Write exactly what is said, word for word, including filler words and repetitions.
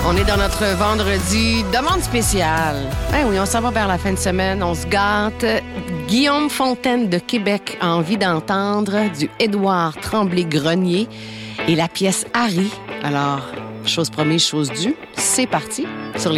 On est dans notre vendredi demande spéciale. Ben oui, on s'en va vers la fin de semaine, on se gâte. Guillaume Fontaine de Québec a envie d'entendre du Édouard Tremblay-Grenier et la pièce Harry. Alors, chose promise, chose due, c'est parti sur les